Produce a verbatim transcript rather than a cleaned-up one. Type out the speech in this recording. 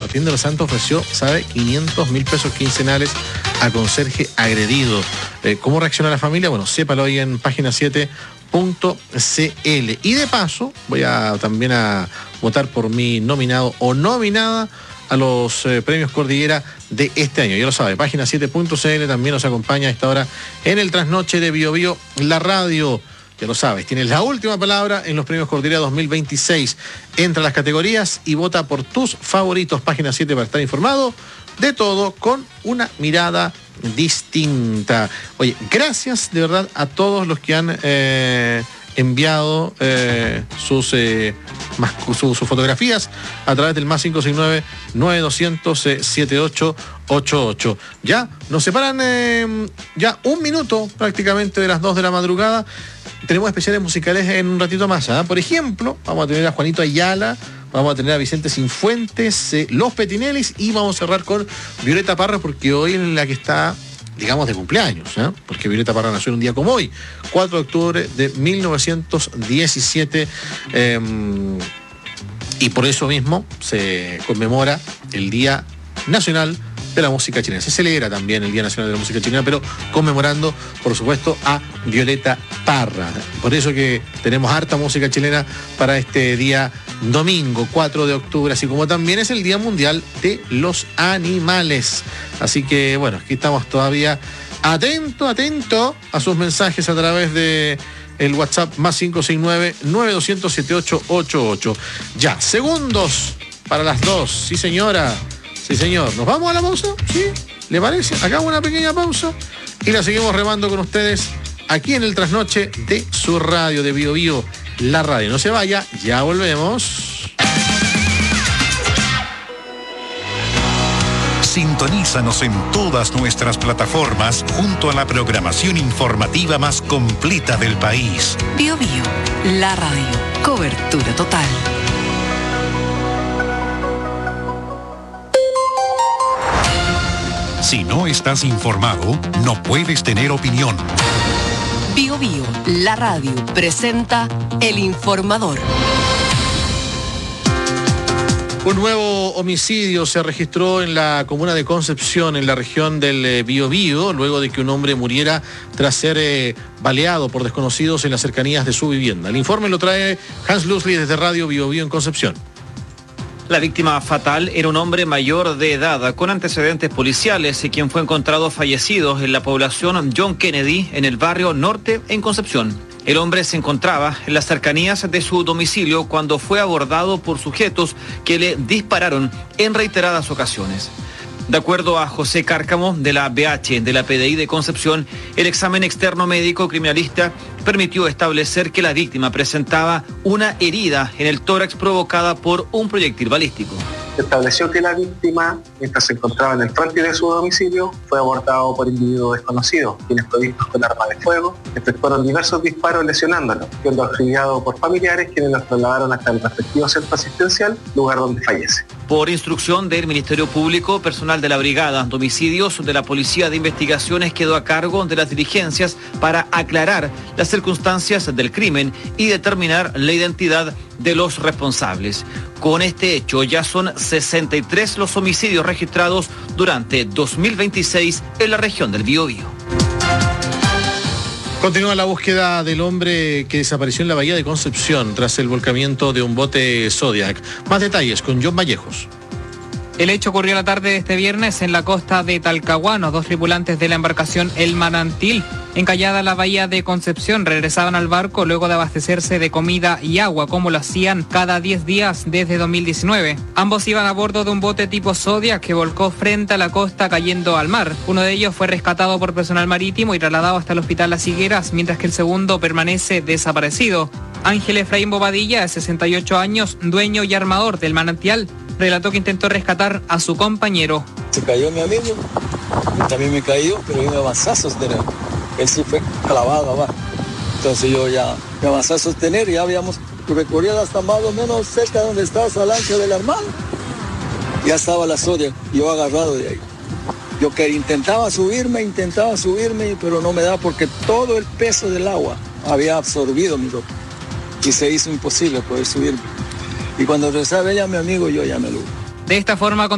Martín de los Santos ofreció, ¿sabe?, quinientos mil pesos quincenales a conserje agredido. Eh, ¿Cómo reacciona la familia? Bueno, sépalo ahí en página siete punto c l. Y de paso, voy a también a votar por mi nominado o nominada a los eh, premios Cordillera de este año. Ya lo sabe, página siete punto c l también nos acompaña a esta hora en el trasnoche de Bio Bio, la radio. Ya lo sabes, tienes la última palabra en los premios Cordillera dos mil veintiséis. Entra a las categorías y vota por tus favoritos. Página siete para estar informado de todo con una mirada distinta. Oye, gracias de verdad a todos los que han eh, enviado eh, sus, eh, más, su, sus fotografías a través del más cinco seis nueve, nueve dos cero cero, siete ocho ocho ocho. Ya nos separan eh, ya un minuto prácticamente de las dos de la madrugada. Tenemos especiales musicales en un ratito más, ¿eh? Por ejemplo, vamos a tener a Juanito Ayala, vamos a tener a Vicente Sinfuentes, eh, Los Petinelis, y vamos a cerrar con Violeta Parra, porque hoy es la que está, digamos, de cumpleaños, ¿eh? Porque Violeta Parra nació en un día como hoy, cuatro de octubre de mil novecientos diecisiete, eh, y por eso mismo se conmemora el Día Nacional de la Música Chilena. Se celebra también el Día Nacional de la Música Chilena, pero conmemorando, por supuesto, a Violeta Parra. Por eso que tenemos harta música chilena para este día domingo, cuatro de octubre, así como también es el Día Mundial de los Animales. Así que, bueno, aquí estamos todavía atento, atento a sus mensajes a través de el WhatsApp más cinco seis nueve, nueve dos cero cero, siete ocho ocho ocho. Ya, segundos para las dos. Sí, señora. Sí, señor. ¿Nos vamos a la pausa? ¿Sí? ¿Le parece? Hagamos una pequeña pausa y la seguimos remando con ustedes aquí en el trasnoche de su radio, de Bio Bio, la radio. No se vaya, ya volvemos. Sintonízanos en todas nuestras plataformas junto a la programación informativa más completa del país. Bio Bio, la radio. Cobertura total. Si no estás informado, no puedes tener opinión. Bio Bio, la radio, presenta El Informador. Un nuevo homicidio se registró en la comuna de Concepción, en la región del Biobío, luego de que un hombre muriera tras ser eh, baleado por desconocidos en las cercanías de su vivienda. El informe lo trae Hans Lusli desde Radio Biobío en Concepción. La víctima fatal era un hombre mayor de edad con antecedentes policiales, quien fue encontrado fallecido en la población John Kennedy, en el barrio Norte, en Concepción. El hombre se encontraba en las cercanías de su domicilio cuando fue abordado por sujetos que le dispararon en reiteradas ocasiones. De acuerdo a José Cárcamo, de la B H de la P D I de Concepción, el examen externo médico criminalista permitió establecer que la víctima presentaba una herida en el tórax provocada por un proyectil balístico. Se estableció que la víctima, mientras se encontraba en el frontis de su domicilio, fue abordado por individuos desconocidos, quienes provistos con arma de fuego, efectuaron diversos disparos lesionándolo, siendo auxiliado por familiares quienes los trasladaron hasta el respectivo centro asistencial, lugar donde fallece. Por instrucción del Ministerio Público, personal de la Brigada de Homicidios de la Policía de Investigaciones quedó a cargo de las diligencias para aclarar las circunstancias del crimen y determinar la identidad de los responsables. Con este hecho ya son sesenta y tres los homicidios registrados durante dos mil veintiséis en la región del Biobío. Continúa la búsqueda del hombre que desapareció en la bahía de Concepción tras el volcamiento de un bote Zodiac. Más detalles con John Vallejos. El hecho ocurrió la tarde de este viernes en la costa de Talcahuano. Dos tripulantes de la embarcación El Manantil, encallada en la bahía de Concepción, regresaban al barco luego de abastecerse de comida y agua, como lo hacían cada diez días desde dos mil diecinueve. Ambos iban a bordo de un bote tipo Zodiac que volcó frente a la costa cayendo al mar. Uno de ellos fue rescatado por personal marítimo y trasladado hasta el hospital Las Higueras, mientras que el segundo permanece desaparecido. Ángel Efraín Bobadilla, de sesenta y ocho años, dueño y armador del Manantial, relató que intentó rescatar a su compañero. Se cayó mi amigo, yo también me caí, pero yo me avancé a sostener. Él sí fue clavado abajo. Entonces yo ya me avancé a sostener y ya habíamos recorrido hasta más o menos cerca de donde estaba esa lancha del hermano. Ya estaba la Zodiac, yo agarrado de ahí. Yo que intentaba subirme, intentaba subirme, pero no me daba porque todo el peso del agua había absorbido mi ropa. Y se hizo imposible poder subirme. Y cuando regresaba ella, mi amigo, yo ya me lo... De esta forma